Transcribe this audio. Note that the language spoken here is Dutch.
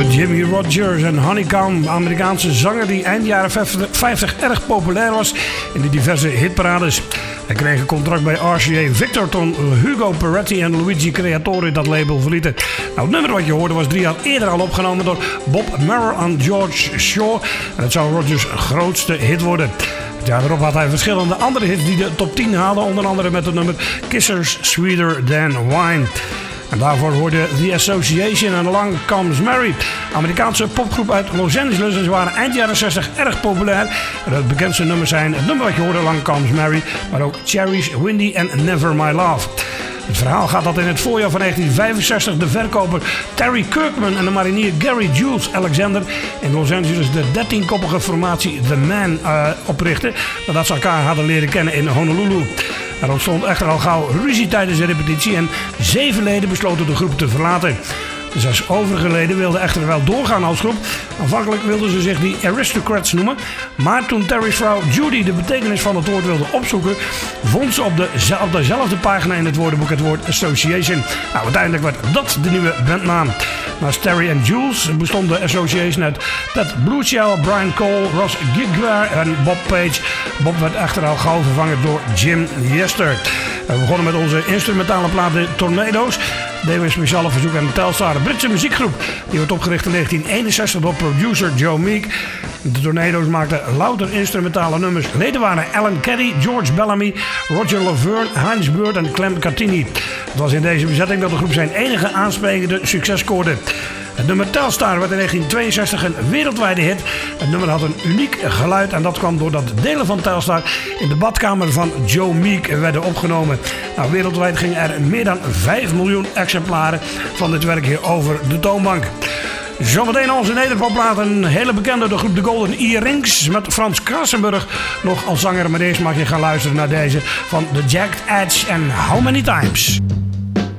Jimmy Rogers en Honeycomb, Amerikaanse zanger die eind jaren 50 erg populair was in de diverse hitparades. Hij kreeg een contract bij RCA Victor toen Hugo Peretti en Luigi Creatore dat label verlieten. Nou, het nummer wat je hoorde was 3 jaar eerder al opgenomen door Bob Merrill en George Shaw. En het zou Rogers' grootste hit worden. Het jaar erop had hij verschillende andere hits die de top 10 haalden, onder andere met het nummer Kissers Sweeter Than Wine. En daarvoor hoorde The Association en Along Comes Mary. Amerikaanse popgroep uit Los Angeles. En ze waren eind jaren 60 erg populair. En het bekendste nummers zijn het nummer wat je hoorde, Along Comes Mary. Maar ook Cherries, Windy en Never My Love. Het verhaal gaat dat in het voorjaar van 1965 de verkoper Terry Kirkman en de marinier Gary Jules Alexander in Los Angeles de 13-koppige formatie The Man oprichtten. Nadat ze elkaar hadden leren kennen in Honolulu. Er ontstond echter al gauw ruzie tijdens de repetitie en 7 leden besloten de groep te verlaten. De 6 overige leden wilden echter wel doorgaan als groep. Aanvankelijk wilden ze zich die Aristocrats noemen. Maar toen Terry's vrouw Judy de betekenis van het woord wilde opzoeken, vond ze op dezelfde pagina in het woordenboek het woord Association. Nou, uiteindelijk werd dat de nieuwe bandnaam. Naast Terry en Jules bestond de Association uit Ted Bluchel, Brian Cole, Ross Gigler en Bob Page. Bob werd echter al gauw vervangen door Jim Yester. We begonnen met onze instrumentale plaat de Tornado's. Deden we een speciale verzoek aan de Telstar, een Britse muziekgroep. Die werd opgericht in 1961 door producer Joe Meek. De Tornado's maakten louter instrumentale nummers. Leden waren Alan Caddy, George Bellamy, Roger Laverne, Heinz Bird en Clem Catini. Het was in deze bezetting dat de groep zijn enige aansprekende succes scoorde. Het nummer Telstar werd in 1962 een wereldwijde hit. Het nummer had een uniek geluid en dat kwam doordat delen van Telstar in de badkamer van Joe Meek werden opgenomen. Nou, wereldwijd gingen er meer dan 5 miljoen exemplaren van dit werk hier over de toonbank. Zometeen onze nederpopplaat, een hele bekende, de groep de Golden Earrings met Frans Krassenburg nog als zanger. Maar eerst mag je gaan luisteren naar deze van The Jagged Edge en How Many Times.